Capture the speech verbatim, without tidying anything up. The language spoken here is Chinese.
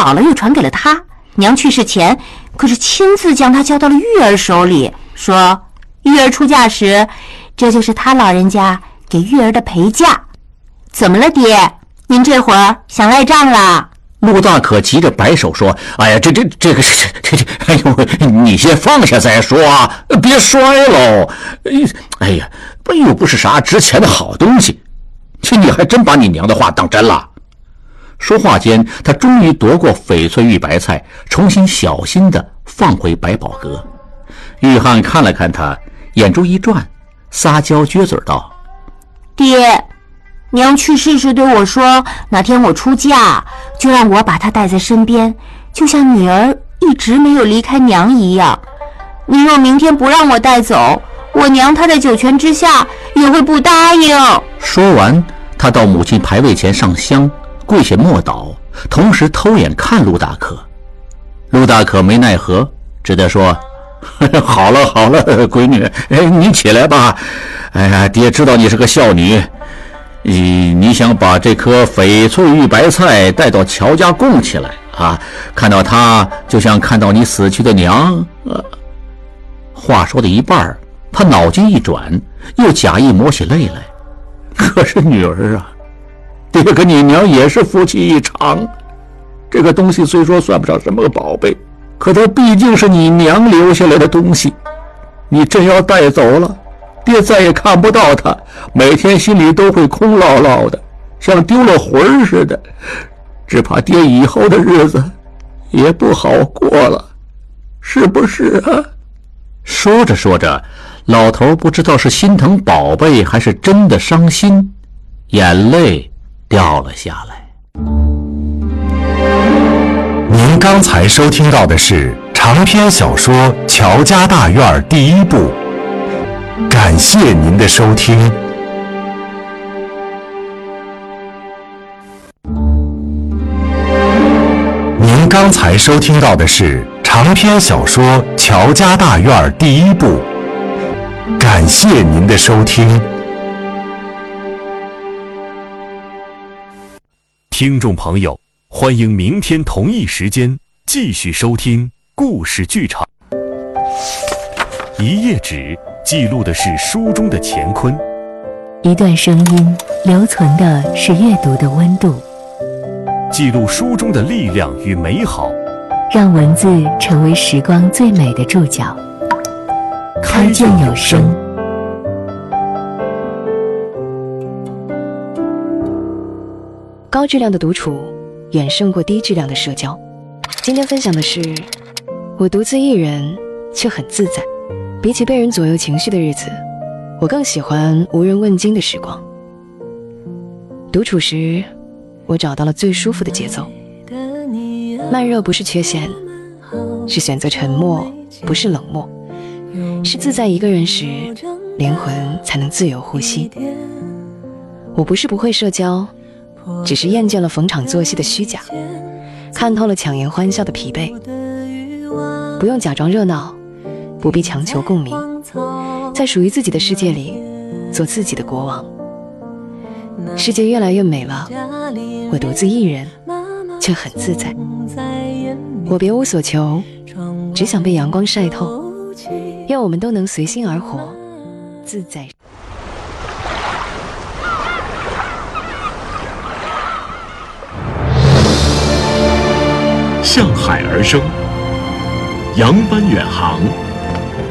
老了又传给了他。娘去世前可是亲自将他交到了玉儿手里，说玉儿出嫁时，这就是他老人家给玉儿的陪嫁。怎么了爹？您这会儿想赖账了？ 陆大可急着摆手说：“哎呀，这这这个这这这，哎呦，你先放下再说啊，别摔喽！哎呀，不又不是啥值钱的好东西，这你还真把你娘的话当真了。”说话间，他终于夺过翡翠玉白菜，重新小心地放回百宝阁。玉翰看了看他，眼珠一转，撒娇撅嘴道：“ 爹，娘去世时对我说，哪天我出嫁，就让我把她带在身边，就像女儿一直没有离开娘一样。您若明天不让我带走，我娘她在九泉之下也会不答应。” 说完，他到母亲牌位前上香，跪下默祷，同时偷眼看陆大可。陆大可没奈何，只得说：“好了好了，闺女，哎，你起来吧。哎呀，爹知道你是个孝女，你你想把这颗翡翠玉白菜带到乔家供起来啊？看到它，就像看到你死去的娘。”呃，话说的一半，他脑筋一转，又假意抹起泪来。可是女儿啊，爹跟你娘也是夫妻一场，这个东西虽说算不上什么宝贝，可它毕竟是你娘留下来的东西。你真要带走了，爹再也看不到它，每天心里都会空落落的，像丢了魂似的，只怕爹以后的日子也不好过了，是不是啊？说着说着，老头不知道是心疼宝贝还是真的伤心，眼泪掉了下来。 您刚才收听到的是长篇小说《乔家大院》第一部，感谢您的收听。您刚才收听到的是长篇小说《乔家大院》第一部，感谢您的收听。听众朋友，欢迎明天同一时间继续收听故事剧场。一页纸记录的是书中的乾坤， 一段声音留存的是阅读的温度， 记录书中的力量与美好， 让文字成为时光最美的注脚。开卷有声。 高质量的独处远胜过低质量的社交。今天分享的是，我独自一人却很自在。比起被人左右情绪的日子，我更喜欢无人问津的时光。独处时，我找到了最舒服的节奏。慢热不是缺陷，是选择沉默，不是冷漠，是自在一个人时，灵魂才能自由呼吸。我不是不会社交，只是厌倦了逢场作戏的虚假，看透了强颜欢笑的疲惫。不用假装热闹，不必强求共鸣，在属于自己的世界里做自己的国王。世界越来越美了，我独自一人却很自在。我别无所求，只想被阳光晒透。愿我们都能随心而活，自在。 向海而生，扬帆远航，